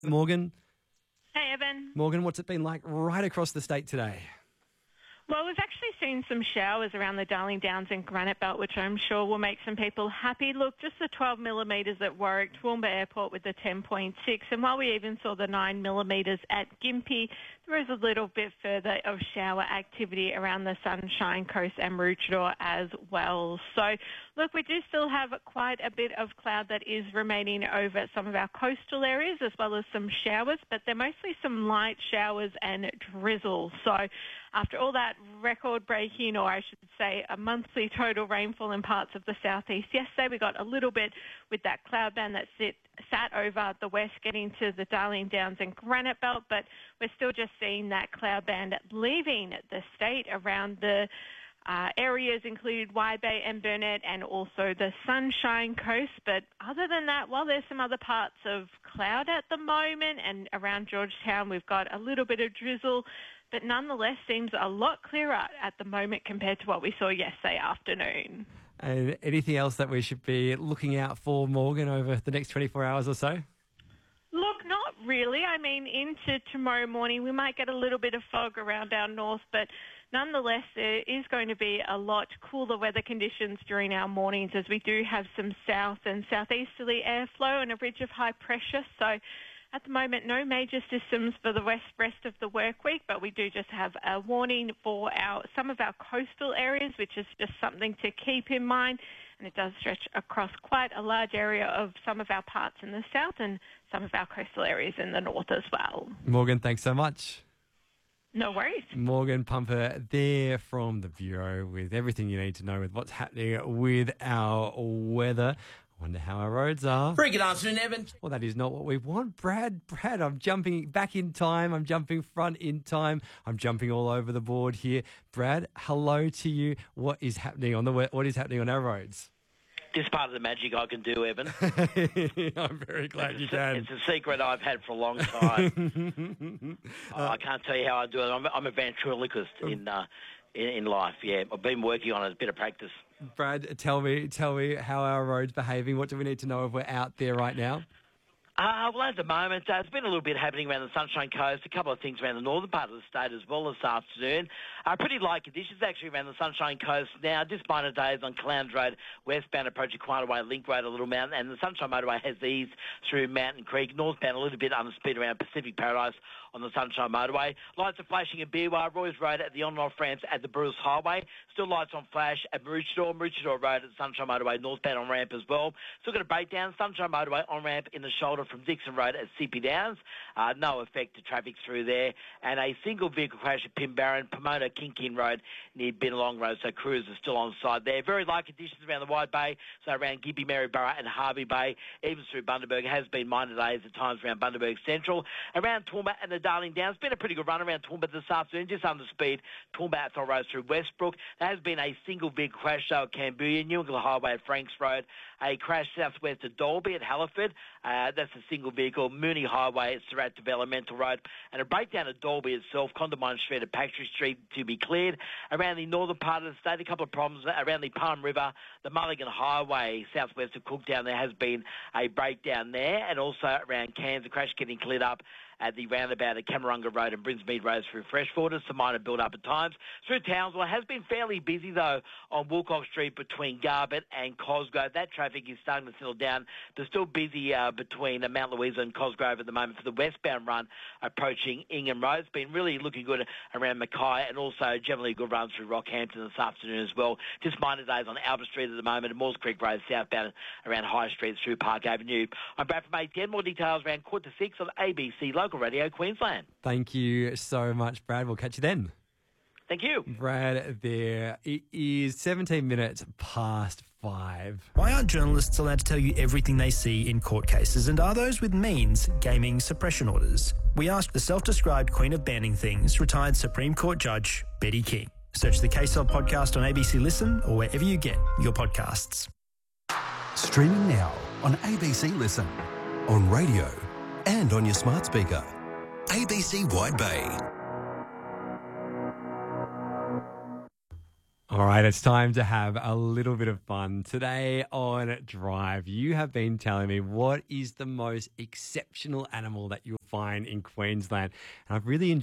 Morgan. Hey, Evan. Morgan, what's it been like right across the state today? Well, we've actually seen some showers around the Darling Downs and Granite Belt, which I'm sure will make some people happy. Look, just the 12 millimetres at Warwick, Toowoomba Airport with the 10.6, and while we even saw the 9 millimetres at Gympie, there is a little bit further of shower activity around the Sunshine Coast and Maroochydore as well. So, look, we do still have quite a bit of cloud that is remaining over some of our coastal areas, as well as some showers, but they're mostly some light showers and drizzle. So, after all that record-breaking, or I should say a monthly total rainfall in parts of the southeast yesterday, we got a little bit with that cloud band that sat over the west getting to the Darling Downs and Granite Belt, but we're still just seeing that cloud band leaving the state around the areas included Wide Bay and Burnett and also the Sunshine Coast. But other than that, while there's some other parts of cloud at the moment and around Georgetown, we've got a little bit of drizzle, but nonetheless seems a lot clearer at the moment compared to what we saw yesterday afternoon. And anything else that we should be looking out for, Morgan, over the next 24 hours or so? Look, not really. I mean, into tomorrow morning, we might get a little bit of fog around our north, but nonetheless, there is going to be a lot cooler weather conditions during our mornings as we do have some south and southeasterly airflow and a ridge of high pressure. So at the moment, no major systems for the rest of the work week, but we do just have a warning for some of our coastal areas, which is just something to keep in mind. And it does stretch across quite a large area of some of our parts in the south and some of our coastal areas in the north as well. Morgan, thanks so much. No worries. Morgan Pumper there from the Bureau with everything you need to know with what's happening with our weather. Wonder how our roads are. Very good afternoon, Evan. Well, that is not what we want. Brad, I'm jumping back in time. I'm jumping front in time. I'm jumping all over the board here. Brad, hello to you. What is happening on our roads? This part of the magic I can do, Evan. I'm very glad you can. It's a secret I've had for a long time. I can't tell you how I do it. I'm a ventriloquist in life, yeah. I've been working on it, a bit of practice. Brad, tell me how our road's behaving. What do we need to know if we're out there right now? Well, at the moment, there's been a little bit happening around the Sunshine Coast, a couple of things around the northern part of the state as well this afternoon. Pretty light conditions actually around the Sunshine Coast now, just minor days on Clown's Road, westbound approaching Quanaway Link Road, a little mountain, and the Sunshine Motorway has eased through Mountain Creek, northbound a little bit under speed around Pacific Paradise on the Sunshine Motorway. Lights are flashing at Beerwah, Roy's Road at the on-and-off ramps at the Bruce Highway. Still lights on flash at Maroochydore Road at the Sunshine Motorway, northbound on ramp as well. Still got a breakdown, Sunshine Motorway on ramp in the shoulder from Dixon Road at Sippy Downs. No effect to traffic through there. And a single vehicle crash at Pimbaran, Pomona, Kinkin Road near Binalong Road. So crews are still on side there. Very light conditions around the Wide Bay, so around Gympie, Maryborough and Harvey Bay. Even through Bundaberg has been minor days at times around Bundaberg Central. Around Toowoomba and the Darling Downs, been a pretty good run around Toowoomba this afternoon, just under speed. Toowoomba Athol Road through Westbrook. There has been a single vehicle crash though at Cambodia, New England Highway at Franks Road. A crash southwest of Dalby at Halliford. That's a single vehicle. Mooney Highway at Surat Developmental Road. And a breakdown at Dalby itself, Condamine Street at Patrick Street to be cleared. Around the northern part of the state, a couple of problems around the Palm River, the Mulligan Highway, southwest of Cooktown. There has been a breakdown there. And also around Cairns, a crash getting cleared up at the roundabout at Camarunga Road and Brinsmead Road through Freshwater. Some minor build-up at times. Through Townsville, it has been fairly busy, though, on Woolcock Street between Garbett and Cosgrove. That traffic is starting to settle down. They're still busy between Mount Louisa and Cosgrove at the moment for the westbound run approaching Ingham Road. It's been really looking good around Mackay and also generally a good run through Rockhampton this afternoon as well. Just minor days on Albert Street at the moment and Moores Creek Road southbound around High Street through Park Avenue. I'm Brad from ATN. More details around 5:45 on ABC Local Radio Queensland. Thank you so much, Brad. We'll catch you then. Thank you. Brad there. It is 17 minutes past 5. Why aren't journalists allowed to tell you everything they see in court cases, and are those with means gaming suppression orders? We asked the self-described queen of banning things, retired Supreme Court Judge Betty King. Search the KSL podcast on ABC Listen or wherever you get your podcasts. Streaming now on ABC Listen, on radio and on your smart speaker. ABC Wide Bay. All All right, it's time to have a little bit of fun. Today on Drive, you have been telling me what is the most exceptional animal that you'll find in Queensland. And I've really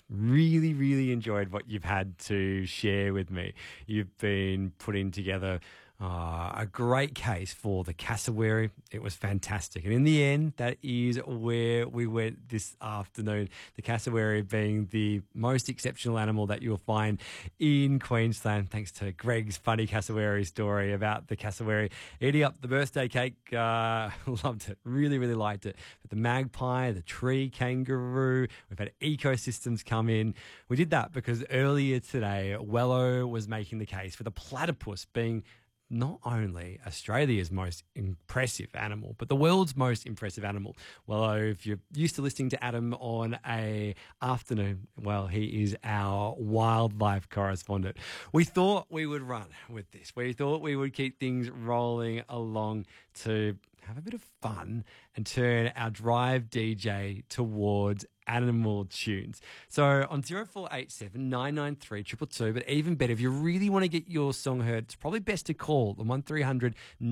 enjoyed what you've had to share with me. You've been putting together a great case for the cassowary. It was fantastic. And in the end, that is where we went this afternoon. The cassowary being the most exceptional animal that you'll find in Queensland, thanks to Greg's funny cassowary story about the cassowary eating up the birthday cake. Loved it. Really liked it. But the magpie, the tree kangaroo, we've had ecosystems come in. We did that because earlier today, Wello was making the case for the platypus being not only Australia's most impressive animal, but the world's most impressive animal. Well, if you're used to listening to Adam on a afternoon, well, he is our wildlife correspondent. We thought we would run with this. We thought we would keep things rolling along to have a bit of fun and turn our Drive DJ towards animal tunes. So on 0487 993 222, but even better, if you really want to get your song heard, it's probably best to call the 1300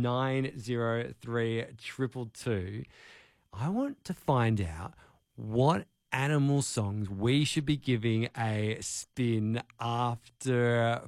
903 222. I want to find out what animal songs we should be giving a spin after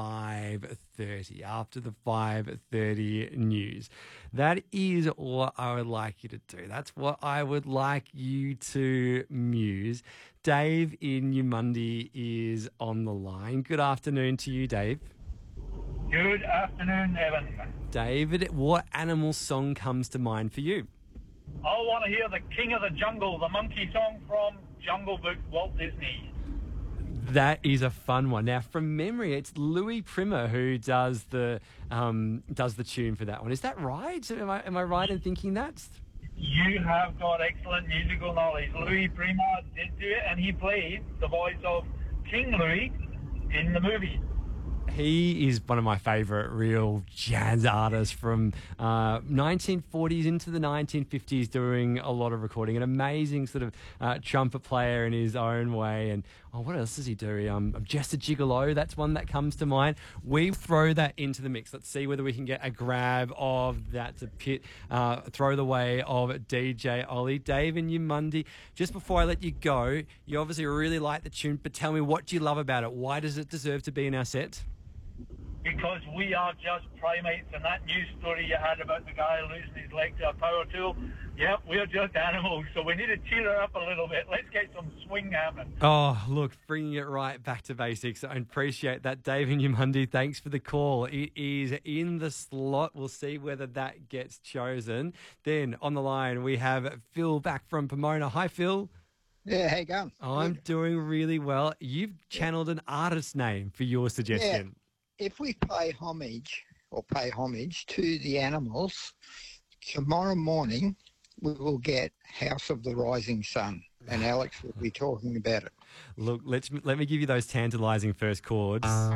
5:30, after the 5:30 news. That is what I would like you to do. That's what I would like you to muse. Dave in Yamundi is on the line. Good afternoon to you, Dave. Good afternoon, Evan. David, what animal song comes to mind for you? I want to hear the King of the Jungle, the monkey song from Jungle Book, Walt Disney. That is a fun one. Now, from memory, it's Louis Prima who does the tune for that one. Is that right? Am I right in thinking that? You have got excellent musical knowledge. Louis Prima did do it, and he played the voice of King Louis in the movie. He is one of my favourite real jazz artists from 1940s into the 1950s, doing a lot of recording. An amazing sort of trumpet player in his own way. And what else does he do? Just a Gigolo, that's one that comes to mind. We throw that into the mix. Let's see whether we can get a grab of that to pit, throw the way of DJ Ollie. Dave and Yamundi, just before I let you go, you obviously really like the tune, but tell me, what do you love about it? Why does it deserve to be in our set? Because we are just primates, and that news story you had about the guy losing his leg to a power tool, yeah, we're just animals, so we need to cheer her up a little bit. Let's get some swing happening. Oh, look, bringing it right back to basics. I appreciate that, Dave and Yamundi. Thanks for the call. It is in the slot. We'll see whether that gets chosen. Then on the line, we have Phil back from Pomona. Hi, Phil. Yeah, how you going? I'm doing really well. You've channeled an artist name for your suggestion. Yeah. If we pay homage to the animals, tomorrow morning we will get House of the Rising Sun, and Alex will be talking about it. Look, let me give you those tantalising first chords. Oh,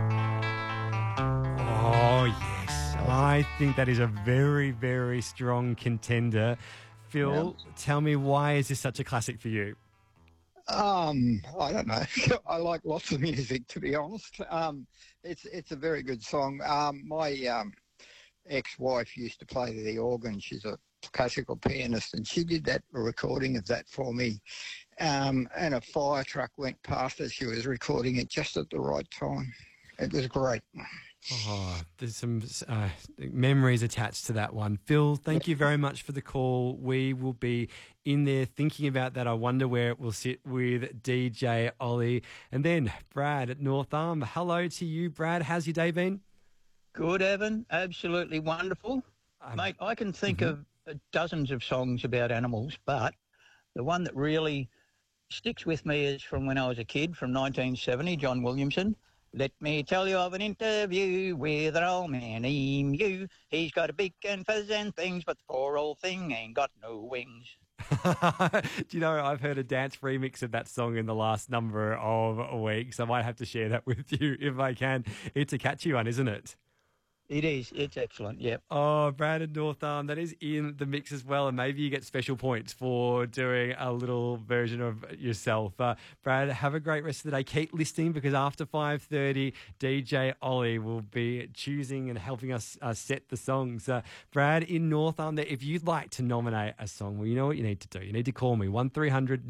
yes. I think that is a very, very strong contender. Phil, tell me, why is this such a classic for you? I don't know. I like lots of music, to be honest. It's a very good song. My ex-wife used to play the organ. She's a classical pianist, and she did a recording of that for me. And a fire truck went past as she was recording it just at the right time. It was great. Oh, there's some memories attached to that one. Phil, thank you very much for the call. We will be in there thinking about that. I wonder where it will sit with DJ Ollie. And then Brad at North Arm. Hello to you, Brad. How's your day been? Good, Evan. Absolutely wonderful. Mate, I can think of dozens of songs about animals, but the one that really sticks with me is from when I was a kid, from 1970, John Williamson. Let me tell you of an interview with an old man emu. He's got a beak and fuzz and things, but the poor old thing ain't got no wings. Do you know, I've heard a dance remix of that song in the last number of weeks. I might have to share that with you if I can. It's a catchy one, isn't it? It is. It's excellent. Yep. Oh, Brad and North Arm, that is in the mix as well. And maybe you get special points for doing a little version of yourself. Brad, have a great rest of the day. Keep listening because after 5:30, DJ Ollie will be choosing and helping us set the songs. Brad in North Arm, if you'd like to nominate a song, well, you know what you need to do. You need to call me, 1300